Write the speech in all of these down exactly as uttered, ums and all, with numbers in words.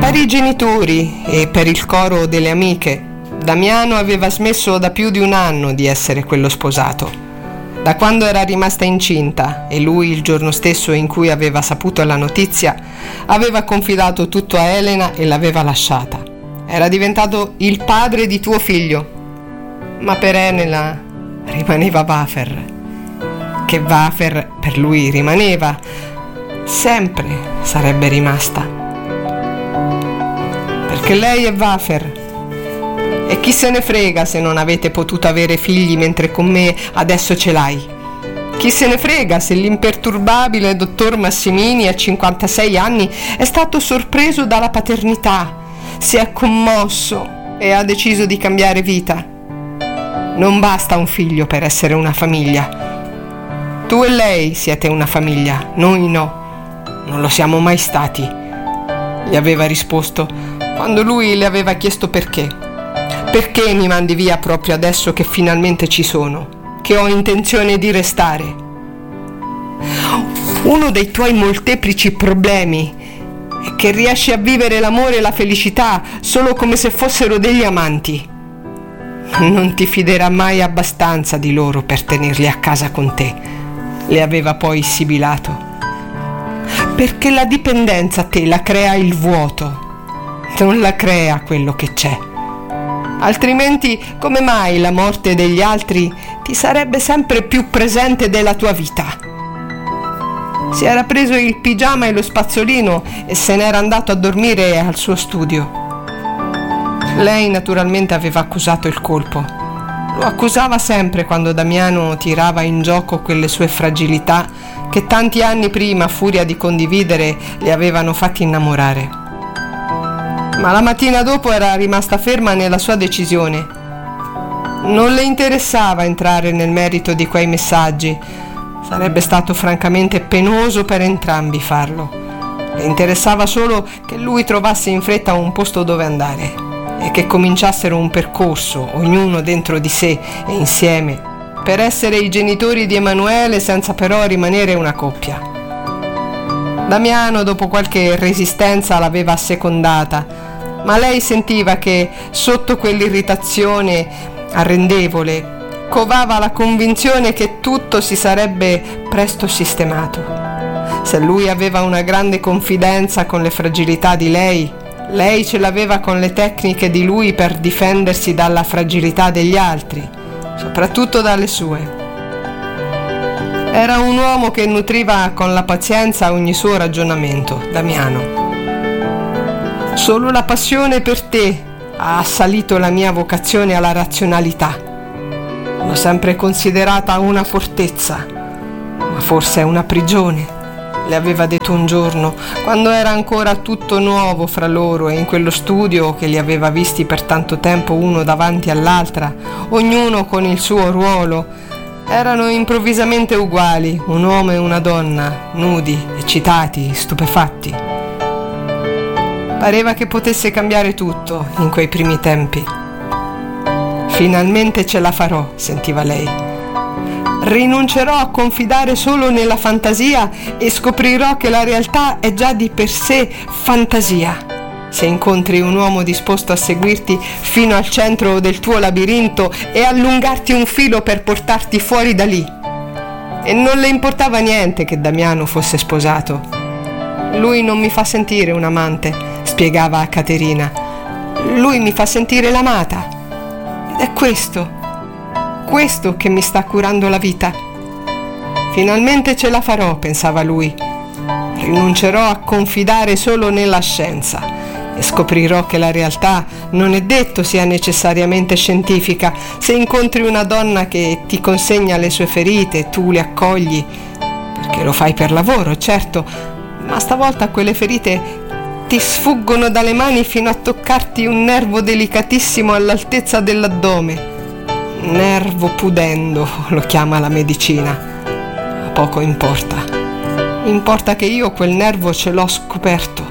Per i genitori e per il coro delle amiche, Damiano aveva smesso da più di un anno di essere quello sposato. Da quando era rimasta incinta e lui, il giorno stesso in cui aveva saputo la notizia, aveva confidato tutto a Elena e l'aveva lasciata. Era diventato il padre di tuo figlio. Ma per Elena rimaneva Wafer, che Wafer per lui rimaneva, sempre sarebbe rimasta. Perché lei è Wafer. E chi se ne frega se non avete potuto avere figli mentre con me adesso ce l'hai? Chi se ne frega se l'imperturbabile dottor Massimini a cinquantasei anni è stato sorpreso dalla paternità, si è commosso e ha deciso di cambiare vita? Non basta un figlio per essere una famiglia. Tu e lei siete una famiglia, noi no, non lo siamo mai stati, gli aveva risposto quando lui le aveva chiesto perché. Perché mi mandi via proprio adesso che finalmente ci sono, che ho intenzione di restare? Uno dei tuoi molteplici problemi è che riesci a vivere l'amore e la felicità solo come se fossero degli amanti. Non ti fiderà mai abbastanza di loro per tenerli a casa con te, le aveva poi sibilato. Perché la dipendenza a te la crea il vuoto, non la crea quello che c'è. Altrimenti, come mai la morte degli altri ti sarebbe sempre più presente della tua vita? Si era preso il pigiama e lo spazzolino e se n'era andato a dormire al suo studio. Lei naturalmente aveva accusato il colpo. Lo accusava sempre quando Damiano tirava in gioco quelle sue fragilità che tanti anni prima, a furia di condividere, le avevano fatti innamorare. Ma la mattina dopo era rimasta ferma nella sua decisione. Non le interessava entrare nel merito di quei messaggi, sarebbe stato francamente penoso per entrambi farlo. Le interessava solo che lui trovasse in fretta un posto dove andare e che cominciassero un percorso, ognuno dentro di sé e insieme, per essere i genitori di Emanuele senza però rimanere una coppia. Damiano, dopo qualche resistenza, l'aveva assecondata, ma lei sentiva che sotto quell'irritazione arrendevole covava la convinzione che tutto si sarebbe presto sistemato. Se lui aveva una grande confidenza con le fragilità di lei, lei ce l'aveva con le tecniche di lui per difendersi dalla fragilità degli altri, soprattutto dalle sue. Era un uomo che nutriva con la pazienza ogni suo ragionamento, Damiano. Solo la passione per te ha assalito la mia vocazione alla razionalità. L'ho sempre considerata una fortezza, ma forse è una prigione, le aveva detto un giorno, quando era ancora tutto nuovo fra loro e in quello studio che li aveva visti per tanto tempo uno davanti all'altra, ognuno con il suo ruolo. Erano improvvisamente uguali, un uomo e una donna, nudi, eccitati, stupefatti. Pareva che potesse cambiare tutto in quei primi tempi. Finalmente ce la farò, sentiva lei. Rinuncerò a confidare solo nella fantasia e scoprirò che la realtà è già di per sé fantasia. Se incontri un uomo disposto a seguirti fino al centro del tuo labirinto e allungarti un filo per portarti fuori da lì. E non le importava niente che Damiano fosse sposato. Lui non mi fa sentire un amante, spiegava a Caterina. Lui mi fa sentire l'amata. Ed è questo, questo che mi sta curando la vita. Finalmente ce la farò, pensava lui. Rinuncerò a confidare solo nella scienza e scoprirò che la realtà non è detto sia necessariamente scientifica. Se incontri una donna che ti consegna le sue ferite, tu le accogli, perché lo fai per lavoro, certo, ma stavolta quelle ferite ti sfuggono dalle mani fino a toccarti un nervo delicatissimo all'altezza dell'addome. Nervo pudendo, lo chiama la medicina. Poco importa. Importa che io quel nervo ce l'ho scoperto.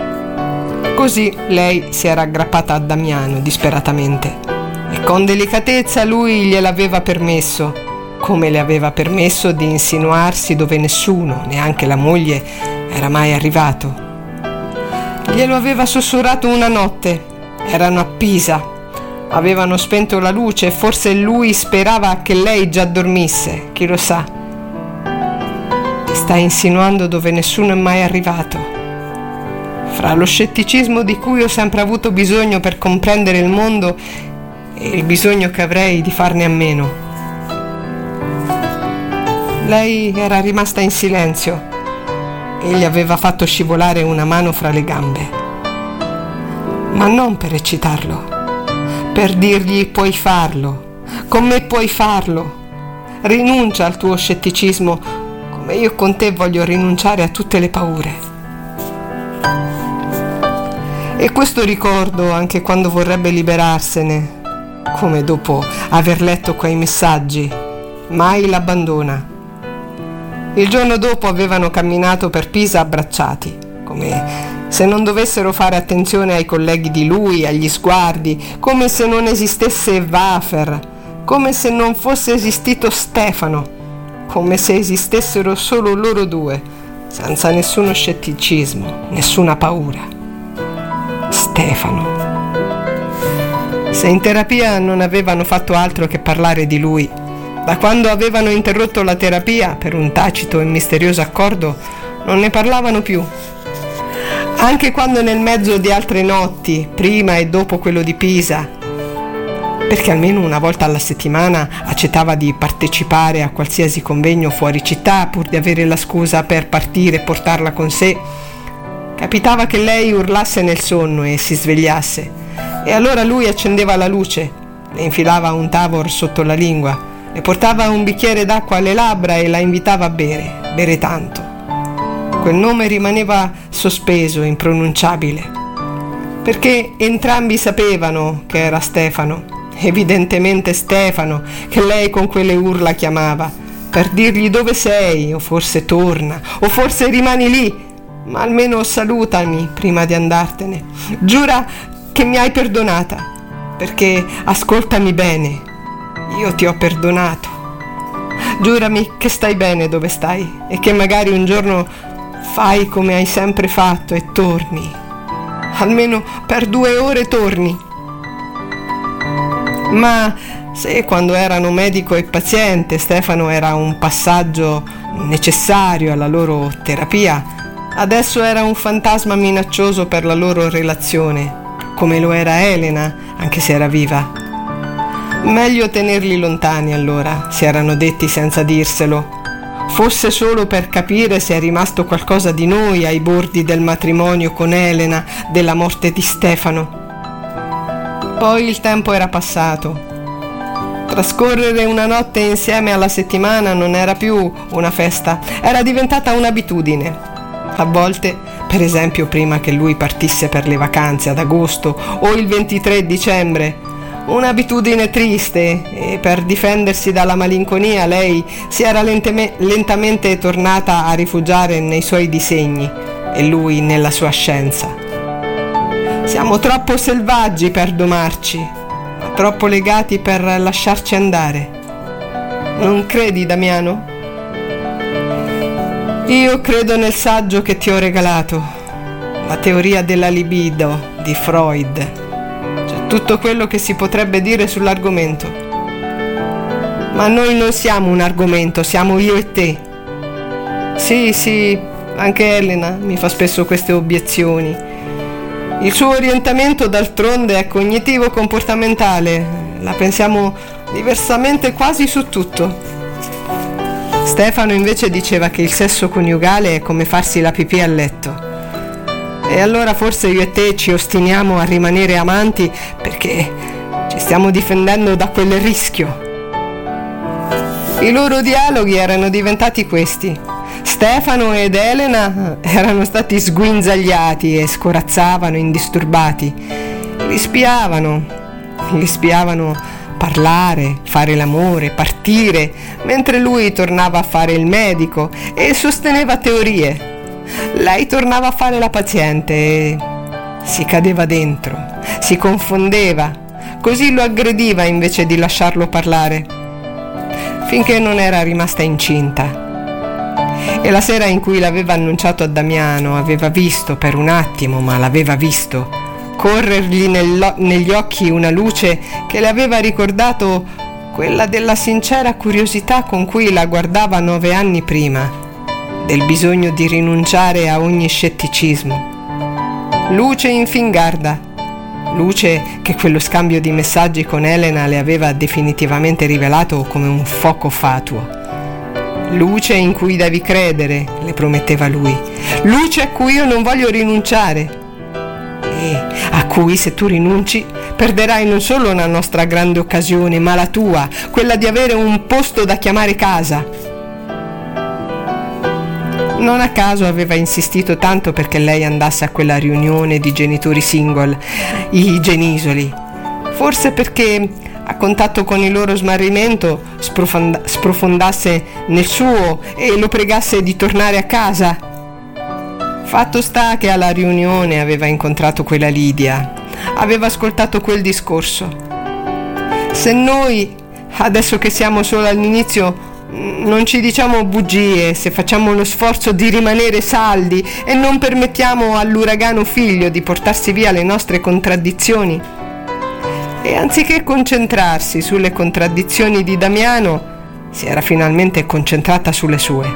Così lei si era aggrappata a Damiano disperatamente e con delicatezza lui gliel'aveva permesso, come le aveva permesso di insinuarsi dove nessuno, neanche la moglie, era mai arrivato. Glielo aveva sussurrato una notte. Erano a Pisa. Avevano spento la luce e forse lui sperava che lei già dormisse. Chi lo sa? Ti stai insinuando dove nessuno è mai arrivato. Fra lo scetticismo di cui ho sempre avuto bisogno per comprendere il mondo e il bisogno che avrei di farne a meno. Lei era rimasta in silenzio e gli aveva fatto scivolare una mano fra le gambe. Ma non per eccitarlo, per dirgli puoi farlo, con me puoi farlo. Rinuncia al tuo scetticismo come io con te voglio rinunciare a tutte le paure. E questo ricordo, anche quando vorrebbe liberarsene, come dopo aver letto quei messaggi, mai l'abbandona. Il giorno dopo avevano camminato per Pisa abbracciati, come se non dovessero fare attenzione ai colleghi di lui, agli sguardi, come se non esistesse Wafer, come se non fosse esistito Stefano, come se esistessero solo loro due, senza nessuno scetticismo, nessuna paura. Stefano. Se in terapia non avevano fatto altro che parlare di lui, da quando avevano interrotto la terapia per un tacito e misterioso accordo, non ne parlavano più. Anche quando nel mezzo di altre notti, prima e dopo quello di Pisa, perché almeno una volta alla settimana accettava di partecipare a qualsiasi convegno fuori città pur di avere la scusa per partire e portarla con sé, capitava che lei urlasse nel sonno e si svegliasse, e allora lui accendeva la luce, le infilava un Tavor sotto la lingua, le portava un bicchiere d'acqua alle labbra e la invitava a bere, bere tanto. Quel nome rimaneva sospeso, impronunciabile, perché entrambi sapevano che era Stefano, evidentemente Stefano, che lei con quelle urla chiamava, per dirgli dove sei, o forse torna, o forse rimani lì, ma almeno salutami prima di andartene. Giura che mi hai perdonata, perché ascoltami bene, io ti ho perdonato. Giurami che stai bene dove stai e che magari un giorno fai come hai sempre fatto e torni. Almeno per due ore torni. Ma se quando erano medico e paziente Stefano era un passaggio necessario alla loro terapia, adesso era un fantasma minaccioso per la loro relazione, come lo era Elena, anche se era viva. Meglio tenerli lontani allora, si erano detti senza dirselo. Fosse solo per capire se è rimasto qualcosa di noi ai bordi del matrimonio con Elena, della morte di Stefano. Poi il tempo era passato. Trascorrere una notte insieme alla settimana non era più una festa, era diventata un'abitudine. A volte, per esempio prima che lui partisse per le vacanze ad agosto o il ventitré dicembre, un'abitudine triste, e per difendersi dalla malinconia lei si era lenteme- lentamente tornata a rifugiare nei suoi disegni e lui nella sua scienza. Siamo troppo selvaggi per domarci, ma troppo legati per lasciarci andare. Non credi, Damiano? Io credo nel saggio che ti ho regalato, la teoria della libido di Freud. Tutto quello che si potrebbe dire sull'argomento. Ma noi non siamo un argomento, siamo io e te. Sì, sì, anche Elena mi fa spesso queste obiezioni. Il suo orientamento d'altronde è cognitivo-comportamentale, la pensiamo diversamente quasi su tutto. Stefano invece diceva che il sesso coniugale è come farsi la pipì a letto. E allora forse io e te ci ostiniamo a rimanere amanti perché ci stiamo difendendo da quel rischio. I loro dialoghi erano diventati questi. Stefano ed Elena erano stati sguinzagliati e scorazzavano indisturbati. Li spiavano, li spiavano parlare, fare l'amore, partire, mentre lui tornava a fare il medico e sosteneva teorie. Lei tornava a fare la paziente e si cadeva dentro, si confondeva, così lo aggrediva invece di lasciarlo parlare, finché non era rimasta incinta. E la sera in cui l'aveva annunciato a Damiano, aveva visto per un attimo, ma l'aveva visto, corrergli negli occhi una luce che le aveva ricordato quella della sincera curiosità con cui la guardava nove anni prima, del bisogno di rinunciare a ogni scetticismo. Luce in fingarda, luce che quello scambio di messaggi con Elena le aveva definitivamente rivelato come un fuoco fatuo. Luce in cui devi credere, le prometteva lui, luce a cui io non voglio rinunciare e a cui, se tu rinunci, perderai non solo la nostra grande occasione, ma la tua, quella di avere un posto da chiamare casa. Non a caso aveva insistito tanto perché lei andasse a quella riunione di genitori single, i genisoli, forse perché a contatto con il loro smarrimento sprofonda- sprofondasse nel suo e lo pregasse di tornare a casa. Fatto sta che alla riunione aveva incontrato quella Lidia, aveva ascoltato quel discorso. Se noi, adesso che siamo solo all'inizio, non ci diciamo bugie, se facciamo lo sforzo di rimanere saldi e non permettiamo all'uragano figlio di portarsi via le nostre contraddizioni, e anziché concentrarsi sulle contraddizioni di Damiano, si era finalmente concentrata sulle sue.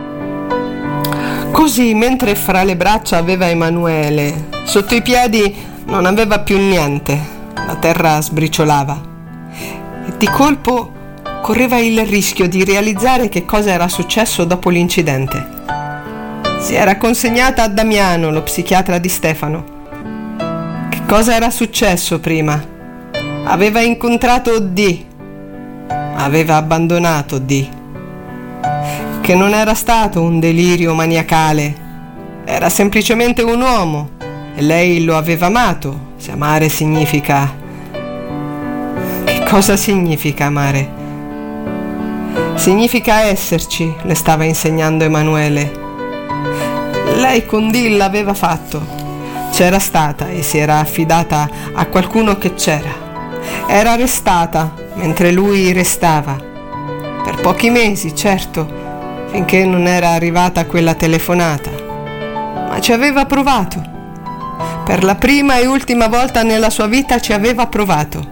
Così, mentre fra le braccia aveva Emanuele, sotto i piedi non aveva più niente, la terra sbriciolava e di colpo correva il rischio di realizzare che cosa era successo dopo l'incidente. Si era consegnata a Damiano, lo psichiatra di Stefano. Che cosa era successo prima? Aveva incontrato D. Aveva abbandonato D. Che non era stato un delirio maniacale, era semplicemente un uomo e lei lo aveva amato. Se amare significa... Che cosa significa amare? Significa esserci, le stava insegnando Emanuele. Lei con D l'aveva fatto. C'era stata e si era affidata a qualcuno che c'era. Era restata mentre lui restava. Per pochi mesi, certo, finché non era arrivata quella telefonata. Ma ci aveva provato. Per la prima e ultima volta nella sua vita ci aveva provato.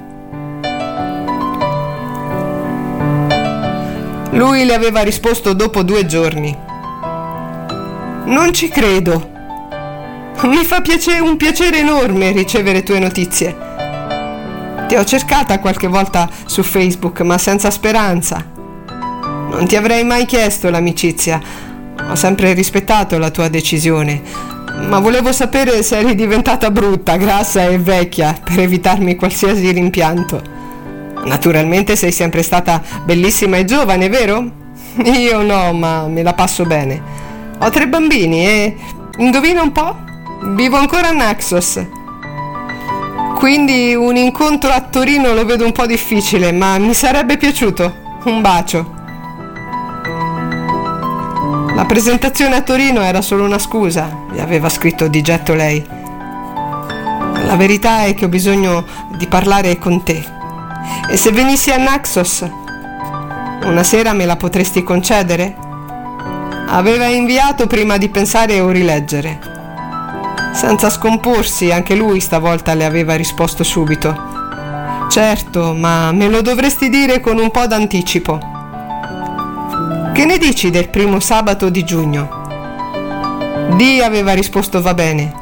Lui le aveva risposto dopo due giorni. Non ci credo. Mi fa piacere, un piacere enorme ricevere tue notizie. Ti ho cercata qualche volta su Facebook, ma senza speranza. Non ti avrei mai chiesto l'amicizia. Ho sempre rispettato la tua decisione, ma volevo sapere se eri diventata brutta, grassa e vecchia per evitarmi qualsiasi rimpianto. Naturalmente sei sempre stata bellissima e giovane, vero? Io no, ma me la passo bene. Ho tre bambini e, indovina un po', vivo ancora a Naxos. Quindi un incontro a Torino lo vedo un po' difficile, ma mi sarebbe piaciuto. Un bacio. La presentazione a Torino era solo una scusa, gli aveva scritto di getto lei. La verità è che ho bisogno di parlare con te. E se venissi a Naxos, una sera me la potresti concedere? Aveva inviato prima di pensare o rileggere. Senza scomporsi, anche lui stavolta le aveva risposto subito. Certo, ma me lo dovresti dire con un po' d'anticipo. Che ne dici del primo sabato di giugno? D aveva risposto va bene.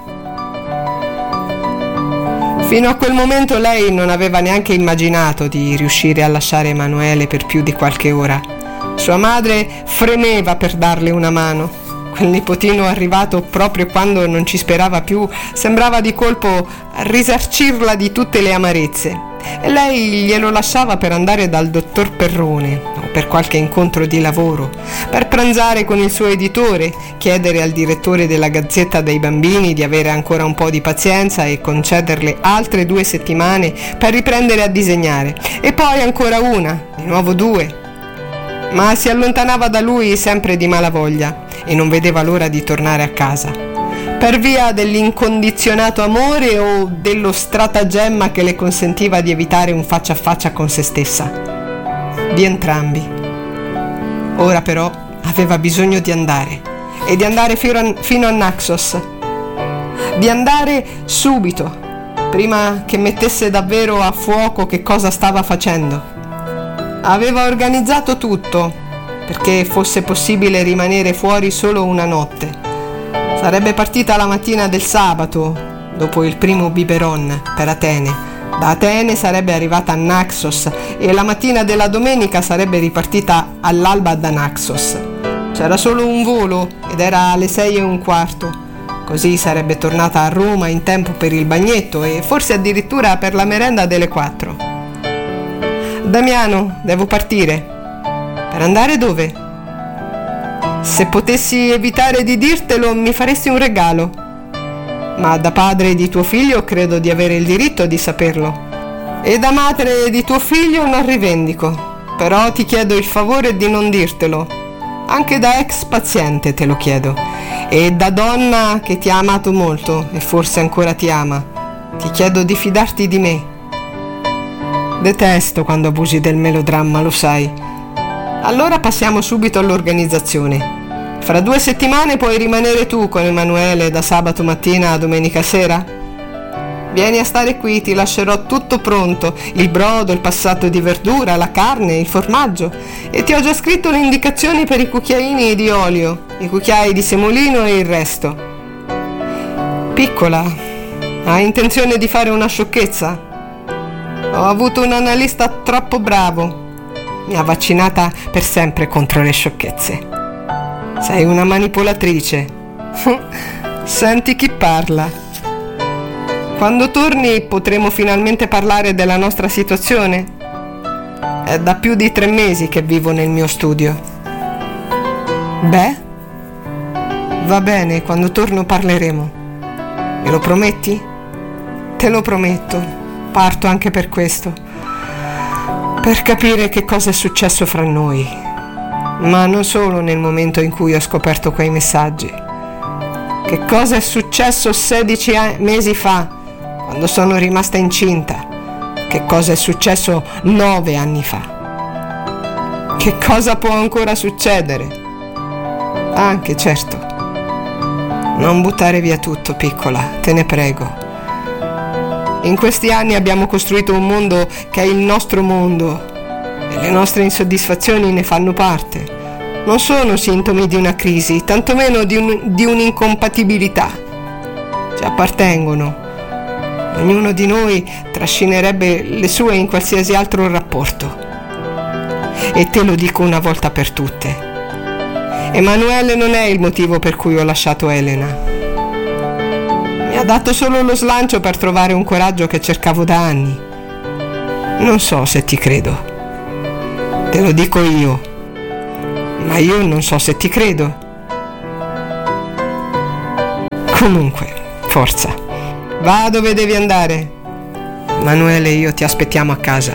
Fino a quel momento lei non aveva neanche immaginato di riuscire a lasciare Emanuele per più di qualche ora. Sua madre fremeva per darle una mano. Quel nipotino arrivato proprio quando non ci sperava più sembrava di colpo risarcirla di tutte le amarezze, e lei glielo lasciava per andare dal dottor Perrone o per qualche incontro di lavoro, per pranzare con il suo editore, chiedere al direttore della Gazzetta dei Bambini di avere ancora un po' di pazienza e concederle altre due settimane per riprendere a disegnare, e poi ancora una, di nuovo due. Ma si allontanava da lui sempre di malavoglia e non vedeva l'ora di tornare a casa, per via dell'incondizionato amore o dello stratagemma che le consentiva di evitare un faccia a faccia con se stessa. Di entrambi. Ora però aveva bisogno di andare, e di andare fino a, fino a Naxos, di andare subito, prima che mettesse davvero a fuoco che cosa stava facendo. Aveva organizzato tutto perché fosse possibile rimanere fuori solo una notte. Sarebbe partita la mattina del sabato, dopo il primo biberon, per Atene. Da Atene sarebbe arrivata a Naxos e la mattina della domenica sarebbe ripartita all'alba da Naxos. C'era solo un volo ed era alle sei e un quarto. Così sarebbe tornata a Roma in tempo per il bagnetto e forse addirittura per la merenda delle quattro. Damiano, devo partire. Per andare dove? Se potessi evitare di dirtelo, mi faresti un regalo. Ma da padre di tuo figlio credo di avere il diritto di saperlo. E da madre di tuo figlio non rivendico. Però ti chiedo il favore di non dirtelo. Anche da ex paziente te lo chiedo. E da donna che ti ha amato molto e forse ancora ti ama, ti chiedo di fidarti di me. Detesto quando abusi del melodramma, lo sai. Allora passiamo subito all'organizzazione. Fra due settimane puoi rimanere tu con Emanuele da sabato mattina a domenica sera? Vieni a stare qui, ti lascerò tutto pronto, il brodo, il passato di verdura, la carne, il formaggio, e ti ho già scritto le indicazioni per i cucchiaini di olio, i cucchiai di semolino e il resto. Piccola, hai intenzione di fare una sciocchezza? Ho avuto un analista troppo bravo. Mi ha vaccinata per sempre contro le sciocchezze. Sei una manipolatrice. Senti chi parla. Quando torni potremo finalmente parlare della nostra situazione? È da più di tre mesi che vivo nel mio studio. Beh, va bene, quando torno parleremo. Me lo prometti? Te lo prometto. Parto anche per questo. Per capire che cosa è successo fra noi. Ma non solo nel momento in cui ho scoperto quei messaggi. Che cosa è successo sedici mesi fa, quando sono rimasta incinta? Che cosa è successo nove anni fa? Che cosa può ancora succedere? Anche, certo. Non buttare via tutto, piccola, te ne prego. In questi anni abbiamo costruito un mondo che è il nostro mondo e le nostre insoddisfazioni ne fanno parte. Non sono sintomi di una crisi, tantomeno di, un, di un'incompatibilità. Ci appartengono. Ognuno di noi trascinerebbe le sue in qualsiasi altro rapporto. E te lo dico una volta per tutte. Emanuele non è il motivo per cui ho lasciato Elena. Mi ha dato solo lo slancio per trovare un coraggio che cercavo da anni. Non so se ti credo. Te lo dico io. Ma io non so se ti credo. Comunque, forza. Va dove devi andare. Emanuele e io ti aspettiamo a casa.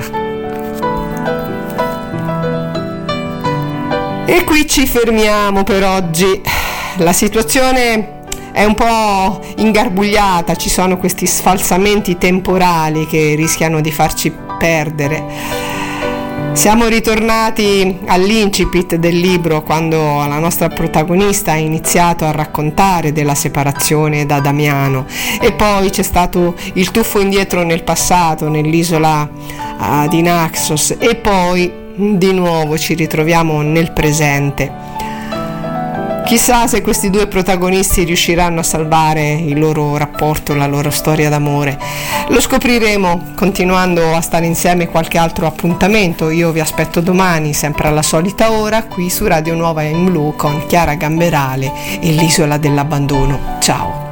E qui ci fermiamo per oggi. La situazione è un po' ingarbugliata, ci sono questi sfalsamenti temporali che rischiano di farci perdere. Siamo ritornati all'incipit del libro, quando la nostra protagonista ha iniziato a raccontare della separazione da Damiano, e poi c'è stato il tuffo indietro nel passato, nell'isola uh, di Naxos, e poi di nuovo ci ritroviamo nel presente. Chissà se questi due protagonisti riusciranno a salvare il loro rapporto, la loro storia d'amore. Lo scopriremo continuando a stare insieme qualche altro appuntamento. Io vi aspetto domani, sempre alla solita ora, qui su Radio Nuova in Blu con Chiara Gamberale e l'Isola dell'Abbandono. Ciao!